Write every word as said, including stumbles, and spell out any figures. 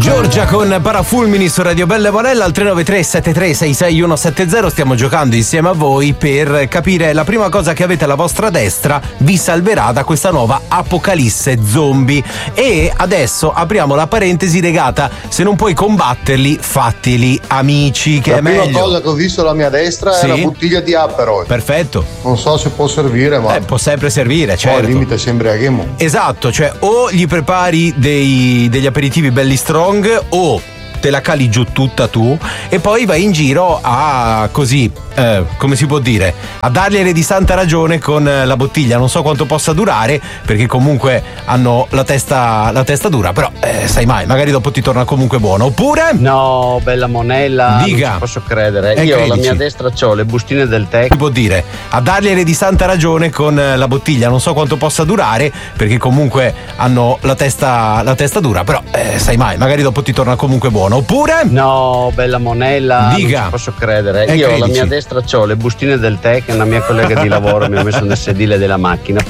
Giorgia con Parafulmini su Radio Belle Morella al tre nove tre sette tre sei sei uno sette zero. Stiamo giocando insieme a voi per capire la prima cosa che avete alla vostra destra vi salverà da questa nuova apocalisse zombie. E adesso apriamo la parentesi legata: se non puoi combatterli, fattili amici, che la è prima meglio. cosa che ho visto alla mia destra Sì? è una bottiglia di Aperol. Perfetto. Non so se può servire, ma Eh, può sempre servire, poi certo. al limite sembra che Esatto, cioè o gli prepari dei, degli aperitivi belli strong o te la cali giù tutta tu e poi vai in giro a così, eh, come si può dire, a dargliene di santa ragione con la bottiglia. Non so quanto possa durare perché comunque hanno la testa la testa dura, però eh, sai mai, magari dopo ti torna comunque buono. Oppure no, bella monella, dica, non ci posso credere. Eh, Io credici. alla mia destra c'ho le bustine del tè. Si può dire, a dargliene di santa ragione con la bottiglia. Non so quanto possa durare perché comunque hanno la testa la testa dura, però eh, sai mai, magari dopo ti torna comunque buono. Oppure no, bella monella, dica, non ci posso credere. Eh, Io alla credici. mia destra c'ho le bustine del tè che una mia collega di lavoro mi ha messo nel sedile della macchina.